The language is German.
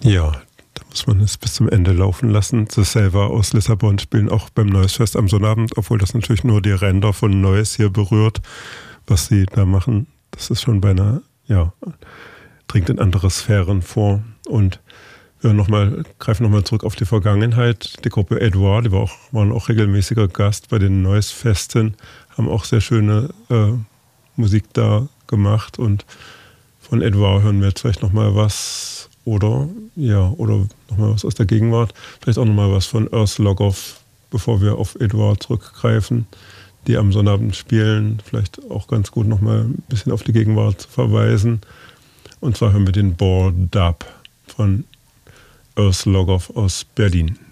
Ja, da muss man es bis zum Ende laufen lassen. The Selva aus Lissabon spielen auch beim Noise Fest am Sonnabend, obwohl das natürlich nur die Ränder von Noise hier berührt, was sie da machen. Das ist schon beinahe, ja, dringt in andere Sphären vor. Und wir greifen nochmal zurück auf die Vergangenheit. Die Gruppe Edouard, die waren auch regelmäßiger Gast bei den Noise-Festen, haben auch sehr schöne Musik da gemacht. Und von Edouard hören wir jetzt vielleicht nochmal was oder nochmal was aus der Gegenwart. Vielleicht auch nochmal was von Earth Logoff, bevor wir auf Edouard zurückgreifen, die am Sonnabend spielen. Vielleicht auch ganz gut nochmal ein bisschen auf die Gegenwart zu verweisen. Und zwar hören wir den Bored Up von Earth Logoff aus Berlin.